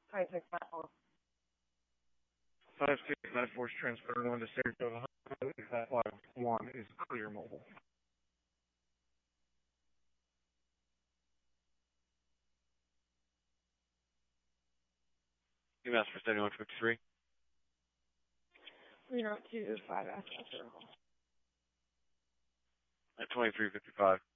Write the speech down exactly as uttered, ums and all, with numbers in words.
Five six five four. Five six nine four is transferring one to Saratoga. Five one is clear mobile. Emails for seventy-one fifty-three. Three zero two five S S circle. At twenty-three fifty-five.